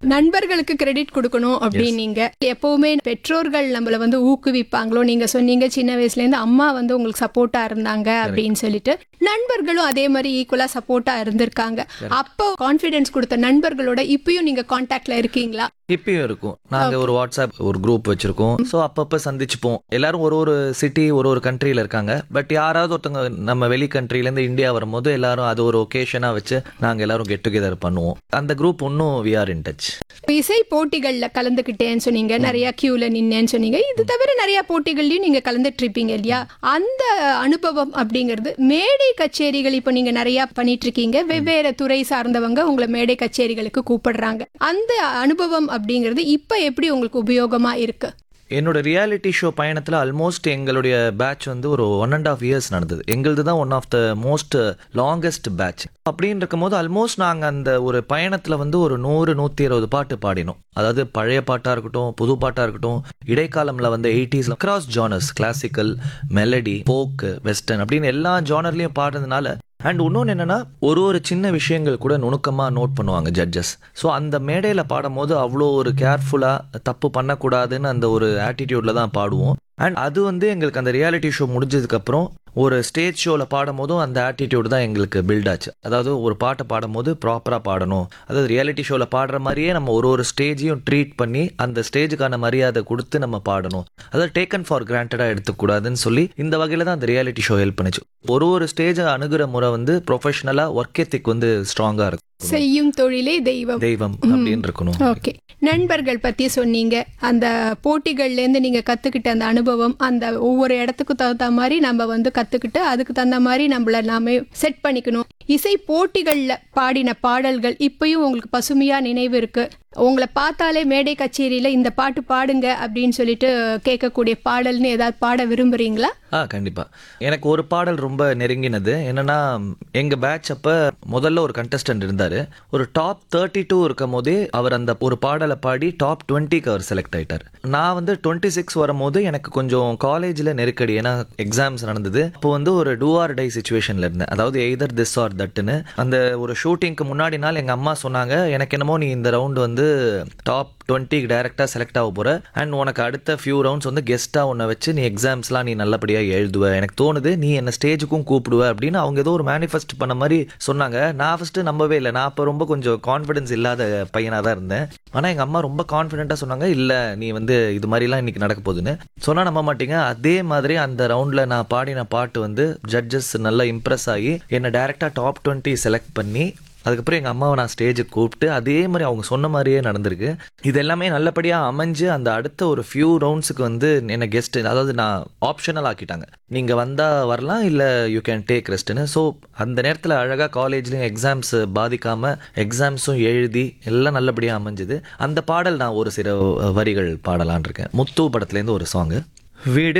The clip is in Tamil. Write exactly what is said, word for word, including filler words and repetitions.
நண்பர்களுக்கு கிரெடிட் கொடுக்கணும் அப்படின்னீங்க. எப்பவுமே பெற்றோர்கள் நம்மள வந்து ஊக்குவிப்பாங்களோ, நீங்க சொன்னீங்க சின்ன வயசுல இருந்து அம்மா வந்து உங்களுக்கு சப்போர்ட்டா இருந்தாங்க அப்படின்னு சொல்லிட்டு, நண்பர்களும் அதே மாதிரி ஈக்குவலா சப்போர்ட்டா இருந்திருக்காங்க. அப்போ கான்ஃபிடன்ஸ் கொடுத்த நண்பர்களோட இப்பயும் நீங்க கான்டாக்ட்ல இருக்கீங்களா? இப்பயும் இருக்கும். நாங்க ஒரு வாட்ஸ்அப் ஒரு குரூப் வச்சிருக்கோம். ஸோ அப்பப்போ சந்திச்சுப்போம். எல்லாரும் ஒரு ஒரு சிட்டி ஒரு ஒரு கண்ட்ரியில் இருக்காங்க. பட் யாராவது ஒருத்தவங்க நம்ம வெளி கண்ட்ரிலேருந்து இந்தியா வரும்போது எல்லாரும் அது ஒரு ஒகேஷனாக வச்சு நாங்கள் எல்லாரும் கெட் டுகெதர் பண்ணுவோம். அந்த குரூப் இன்னும் வி ஆர் இன் டச். இசை போட்டிகள்ல கலந்துக்கிட்டேன்னு சொன்னீங்க, நிறைய கியூல நின்னேன்னு சொன்னீங்க. இது தவிர நிறைய போட்டிகள்லயும் நீங்க கலந்துட்டு இருப்பீங்க இல்லையா? அந்த அனுபவம் அப்படிங்கிறது மேடை கச்சேரிகள் இப்போ நீங்க நிறைய பண்ணிட்டு இருக்கீங்க. வெவ்வேறு துறை சார்ந்தவங்க உங்களை மேடை கச்சேரிகளுக்கு கூப்பிடுறாங்க. அந்த அனுபவம் அப்படிங்கிறது இப்ப எப்படி உங்களுக்கு உபயோகமா இருக்கு? என்னோட ரியாலிட்டி ஷோ பயணத்தில் ஆல்மோஸ்ட் எங்களுடைய பேட்ச் வந்து ஒரு ஒன் அண்ட் ஆஃப் இயர்ஸ் நடந்தது. எங்களது தான் one of the most longest batch. அப்படின்னு இருக்கும்போது ஆல்மோஸ்ட் நாங்கள் அந்த ஒரு பயணத்தில் வந்து ஒரு நூறு நூற்றி இருபது பாட்டு பாடினோம். அதாவது பழைய பாட்டாக இருக்கட்டும், புது பாட்டாக இருக்கட்டும், இடைக்காலமில் வந்து எயிட்டிஸில் across genres, classical, melody, folk, western அப்படின்னு எல்லா ஜானர்லையும் பாடுறதுனால. அண்ட் இன்னொன்று என்னென்னா, ஒரு ஒரு சின்ன விஷயங்கள் கூட நுணுக்கமாக நோட் பண்ணுவாங்க ஜட்ஜஸ். ஸோ அந்த மேடையில் பாடும் போது அவ்வளோ ஒரு கேர்ஃபுல்லாக தப்பு பண்ணக்கூடாதுன்னு அந்த ஒரு ஆட்டிடியூடில் தான் பாடுவோம். அண்ட் அது வந்து எங்களுக்கு அந்த ரியாலிட்டி ஷோ முடிஞ்சதுக்கப்புறம் ஒரு ஸ்டேஜ் ஷோவில் பாடும் போதும் அந்த ஆட்டிடியூட் தான் எங்களுக்கு பில்ட் ஆச்சு. அதாவது ஒரு பாட்டை பாடும் போது ப்ராப்பராக பாடணும். அதாவது ரியாலிட்டி ஷோவில் பாடுற மாதிரியே நம்ம ஒரு ஒரு ஸ்டேஜையும் ட்ரீட் பண்ணி அந்த ஸ்டேஜுக்கான மரியாதை கொடுத்து நம்ம பாடணும். அதாவது டேக்கன் ஃபார் கிராண்டடாக எடுத்துக்கூடாதுன்னு சொல்லி இந்த வகையில் தான் அந்த ரியாலிட்டி ஷோ ஹெல்ப் பண்ணுச்சு. ஒரு ஒரு ஸ்டேஜை அணுகிற முறை வந்து ப்ரொஃபஷனலாக ஒர்க் எத்திக் வந்து ஸ்ட்ராங்காக இருக்கும். செய்யும் தொழிலே தெய்வம் தெய்வம் அப்படின்னு இருக்கணும். ஓகே, நண்பர்கள் பத்தி சொன்னீங்க. அந்த போட்டிகள்ல இருந்து நீங்க கத்துக்கிட்ட அந்த அனுபவம், அந்த ஒவ்வொரு இடத்துக்கு தகுந்த மாதிரி நம்ம வந்து கத்துக்கிட்டு அதுக்கு தகுந்த மாதிரி நம்மள நாமே செட் பண்ணிக்கணும். இசை போட்டிகள்ல பாடின பாடல்கள் இப்பயும் உங்களுக்கு பசுமையா நினைவு இருக்கு? உங்களை பார்த்தாலே மேடை கச்சேரியில இந்த பாட்டு பாடுங்க அப்படின்னு சொல்லிட்டு கேட்கக்கூடிய பாடல்னு ஏதாவது பாட விரும்புறீங்களா? ஆ கண்டிப்பா. எனக்கு ஒரு பாடல் ரொம்ப நெருங்கினது என்னன்னா, எங்க பேட்ச் அப்ப முதல்ல ஒரு கண்டஸ்டன்ட் இருந்தாரு. ஒரு டாப் தேர்ட்டி டூ இருக்கும் போதே அவர் அந்த ஒரு பாடலை பாடி டாப் டுவெண்ட்டிக்கு அவர் செலக்ட் ஆயிட்டார். நான் வந்து டுவெண்ட்டி சிக்ஸ் வரும்போது எனக்கு கொஞ்சம் காலேஜில் நெருக்கடி, ஏன்னா எக்ஸாம்ஸ் நடந்தது. அப்போ வந்து ஒரு டூ ஆர் டை சுச்சுவேஷன்ல இருந்தேன். அதாவது எய்தர் திஸ் ஆர் தட்டுன்னு. அந்த ஒரு ஷூட்டிங்க்கு முன்னாடி நாள் எங்க அம்மா சொன்னாங்க, எனக்கு என்னமோ நீ இந்த ரவுண்ட் வந்து டாப் டுவெண்ட்டிக்கு டைரக்டா செலக்ட் ஆக போற, அண்ட் உனக்கு அடுத்த ஃபியூ ரவுண்ட்ஸ் வந்து கெஸ்டா உன்னை வச்சு நீ எக்ஸாம்ஸ்லாம் நீ நல்லபடியா எழுதுவ, எனக்கு தோணுது நீ என்ன ஸ்டேஜுக்கும் கூப்பிடுவ அப்படின்னு அவங்க ஏதோ ஒரு மேனிஃபெஸ்ட் பண்ண மாதிரி சொன்னாங்க. நான் ஃபர்ஸ்ட் நம்பவே இல்லை. நான் அப்போ ரொம்ப கொஞ்சம் கான்ஃபிடன்ஸ் இல்லாத பையனாக தான் இருந்தேன். ஆனால் எங்கள் அம்மா ரொம்ப கான்ஃபிடென்ட்டாக சொன்னாங்க, இல்லை நீ வந்து இது மாதிரிலாம் இன்னைக்கு நடக்க போகுதுன்னு சொன்னால் நம்ப மாட்டீங்க. அதே மாதிரி அந்த ரவுண்டில் நான் பாடின பாட்டு வந்து ஜட்ஜஸ் நல்லா இம்ப்ரெஸ் ஆகி என்னை டைரெக்டாக டாப் டுவெண்ட்டி செலக்ட் பண்ணி அதுக்கப்புறம் எங்கள் அம்மாவை நான் ஸ்டேஜுக்கு கூப்பிட்டு அதே மாதிரி அவங்க சொன்ன மாதிரியே நடந்திருக்கு. இது எல்லாமே நல்லபடியாக அமைஞ்சு அந்த அடுத்த ஒரு ஃபியூ ரவுண்ட்ஸுக்கு வந்து என்னை கெஸ்ட்டு, அதாவது நான் ஆப்ஷனல் ஆக்கிட்டாங்க. நீங்கள் வந்தால் வரலாம், இல்லை யூ கேன் டேக் ரெஸ்ட்டுன்னு. ஸோ அந்த நேரத்தில் அழகாக காலேஜ்லேயும் எக்ஸாம்ஸ் பாதிக்காமல் எக்ஸாம்ஸும் எழுதி எல்லாம் நல்லபடியாக அமைஞ்சுது. அந்த பாடல் நான் ஒரு சில வரிகள் பாடலான் இருக்கேன். முத்து படத்துலேருந்து ஒரு சாங்கு. வீடு